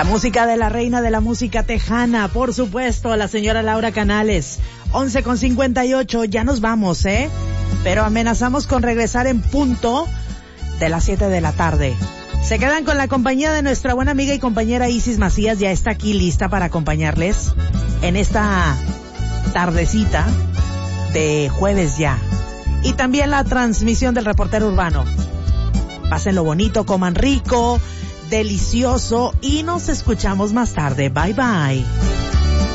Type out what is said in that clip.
La música de la reina de la música tejana, por supuesto, la señora Laura Canales. 11:58, ya nos vamos, pero amenazamos con regresar en punto de las 7 de la tarde. Se quedan con la compañía de nuestra buena amiga y compañera Isis Macías, ya está aquí lista para acompañarles en esta tardecita de jueves ya. Y también la transmisión del reportero urbano. Pásenlo bonito, coman rico, delicioso y nos escuchamos más tarde. Bye bye.